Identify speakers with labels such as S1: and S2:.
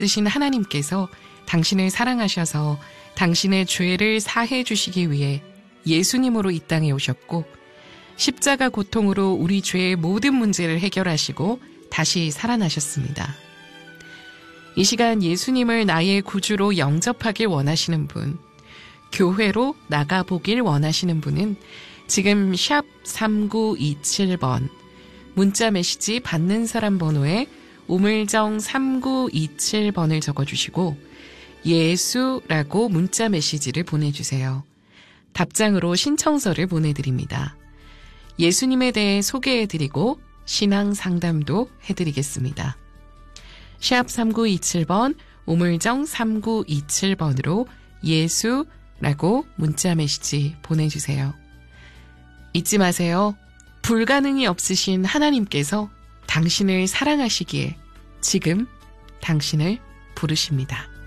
S1: 쓰신 하나님께서 당신을 사랑하셔서 당신의 죄를 사해 주시기 위해 예수님으로 이 땅에 오셨고 십자가 고통으로 우리 죄의 모든 문제를 해결하시고 다시 살아나셨습니다. 이 시간 예수님을 나의 구주로 영접하길 원하시는 분, 교회로 나가보길 원하시는 분은 지금 샵 3927번 문자 메시지 받는 사람 번호에 우물정 3927번을 적어주시고 예수라고 문자 메시지를 보내주세요. 답장으로 신청서를 보내드립니다. 예수님에 대해 소개해드리고 신앙 상담도 해드리겠습니다. 샵 3927번 우물정 3927번으로 예수라고 문자 메시지 보내주세요. 잊지 마세요. 불가능이 없으신 하나님께서 당신을 사랑하시기에 지금 당신을 부르십니다.